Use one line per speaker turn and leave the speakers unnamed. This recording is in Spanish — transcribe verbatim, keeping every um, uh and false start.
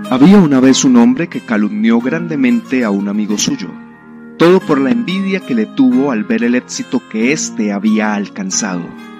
Había una vez un hombre que calumnió grandemente a un amigo suyo, todo por la envidia que le tuvo al ver el éxito que éste había alcanzado.